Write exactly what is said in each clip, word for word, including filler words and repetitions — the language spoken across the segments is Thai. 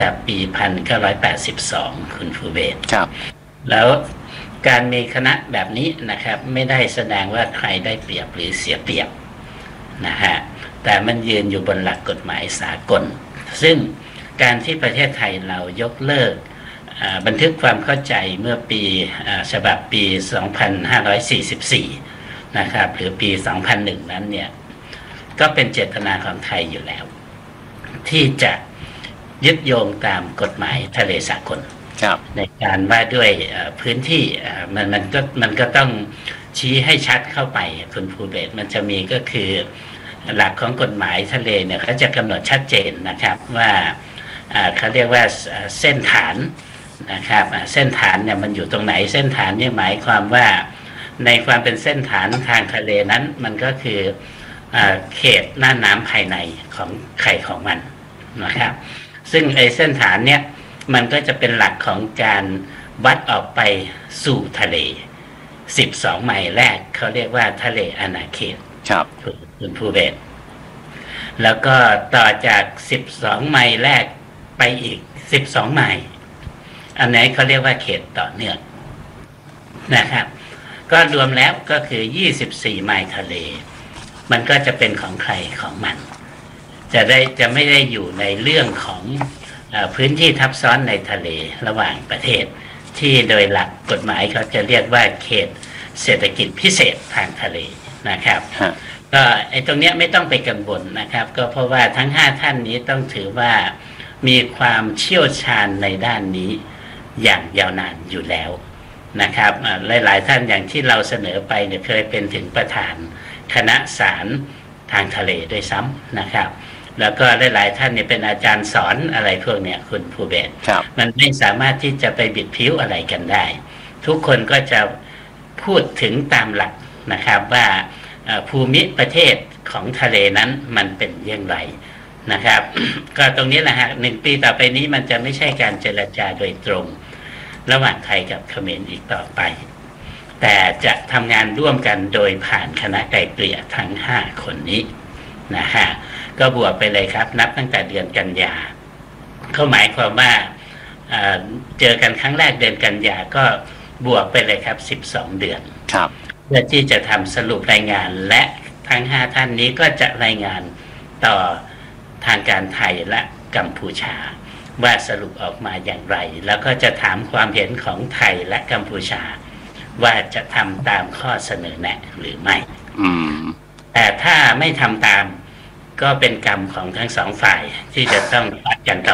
แต่ปีหนึ่งพันเก้าร้อยแปดสิบสองคุณภูเบศรครับแล้วการมีคณะแบบนี้นะครับไม่ได้แสดงว่าใครได้เปรียบหรือเสียเปรียบนะฮะแต่มันยืนอยู่บนหลักกฎหมายสากลซึ่งการที่ประเทศไทยเรายกเลิกบันทึกความเข้าใจเมื่อปีฉบับปีสองพันห้าร้อยสี่สิบสี่นะครับหรือปีสองพันหนึ่งนั้นเนี่ยก็เป็นเจตนาของไทยอยู่แล้วที่จะยึดโยงตามกฎหมายทะเลสากลในการว่าด้วยพื้นที่มันมันก็มันก็ต้องชี้ให้ชัดเข้าไปคุณภูเบศรมันจะมีก็คือหลักของกฎหมายทะเลเนี่ยเขาจะกำหนดชัดเจนนะครับว่าเขาเรียกว่าเส้นฐานนะครับเส้นฐานเนี่ยมันอยู่ตรงไหนเส้นฐานเนี่ยหมายความว่าในความเป็นเส้นฐานทางทะเลนั้นมันก็คือเขตน่านน้ำภายในของไข่ของมันนะครับซึ่งไอ้เส้นฐานเนี่ยมันก็จะเป็นหลักของการวัดออกไปสู่ทะเลสิบสองไมล์แรกเขาเรียกว่าทะเลอาณาเขตครับคุณภูเบศรแล้วก็ต่อจากสิบสองไมล์แรกไปอีกสิบสองไมล์อันไหนเขาเรียกว่าเขตต่อเนื่องนะครับก็รวมแล้วก็คือยี่สิบสี่ไมล์ทะเลมันก็จะเป็นของใครของมันจะได้จะไม่ได้อยู่ในเรื่องของพื้นที่ทับซ้อนในทะเลระหว่างประเทศที่โดยหลักกฎหมายเขาจะเรียกว่าเขตเศรษฐกิจพิเศษทางทะเลนะครับก็ไอ้ตรงเนี้ยไม่ต้องไปกังวลนะครับก็เพราะว่าทั้งห้าท่านนี้ต้องถือว่ามีความเชี่ยวชาญในด้านนี้อย่างยาวนานอยู่แล้วนะครับหลายๆท่านอย่างที่เราเสนอไปเนี่ยเคยเป็นถึงประธานคณะศาลทางทะเลด้วยซ้ำนะครับแล้วก็หลายๆท่านเนี่ยเป็นอาจารย์สอนอะไรพวกเนี้ยคุณภูเบศรมันไม่สามารถที่จะไปบิดผิวอะไรกันได้ทุกคนก็จะพูดถึงตามหลักนะครับว่าภูมิประเทศของทะเลนั้นมันเป็นอย่างไรนะครับ ก็ตรงนี้แหละฮะหนึ่งปีต่อไปนี้มันจะไม่ใช่การเจรจาโดยตรงระหว่างไทยกับเขมรอีกต่อไปแต่จะทำงานร่วมกันโดยผ่านคณะไกล่เกลี่ยทั้งห้าคนนี้นะฮะก็บวกไปเลยครับนับตั้งแต่เดือนกันยาเขาหมายความว่าเจอกันครั้งแรกเดือนกันยาก็บวกไปเลยครับสิบสองเดือนครับเพื่อที่จะทำสรุปรายงานและทั้งห้าท่านนี้ก็จะรายงานต่อทางการไทยและกัมพูชาว่าสรุปออกมาอย่างไรแล้วก็จะถามความเห็นของไทยและกัมพูชาว่าจะทำตามข้อเสนอแนะหรือไม่แต่ถ้าไม่ทำตามก็เป็นกรรมของทั้งสองฝ่ายที่จะต้องปัดกันต่อ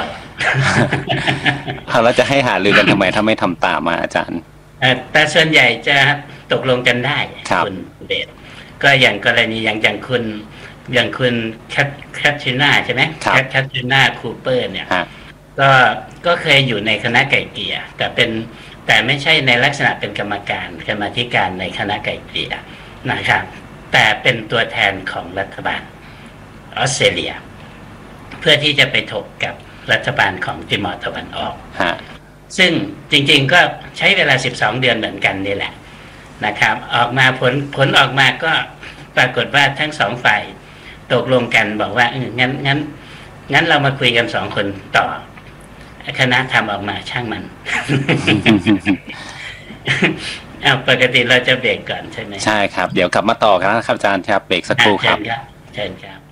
เราจะให้หารือกันทำไมถ้าไม่ทำตามมาอาจารย์แต่ส่วนใหญ่จะตกลงกันได้คุณเดชก็อย่างกรณีอย่างอย่างคุณอย่างคุณแคทแคทริน่าใช่ไหมแคทแคทริน่าคูเปอร์เนี่ยก็ก็เคยอยู่ในคณะไก่เกลี่ยแต่เป็นแต่ไม่ใช่ในลักษณะเป็นกรรมการกรรมาธิการในคณะไก่เกลี่ยนะครับแต่เป็นตัวแทนของรัฐบาลออสเตรเลียเพื่อที่จะไปถกกับรัฐบาลของติมอร์ตะวันออกซึ่งจริงๆก็ใช้เวลาสิบสองเดือนเหมือนกันนี่แหละนะครับออกมาผลผลออกมาก็ปรากฏว่าทั้งสองฝ่ายตกลงกันบอกว่างั้นงั้นงั้นเรามาคุยกันสองคนต่อคณะทำออกมาช่างมัน เอาปกติเราจะเบรกก่อนใช่ไหมใช่ครับเดี๋ยวกลับมาต่อกันนะครับอาจารย์ครับเบรกสักครู่ครับเชิญครับ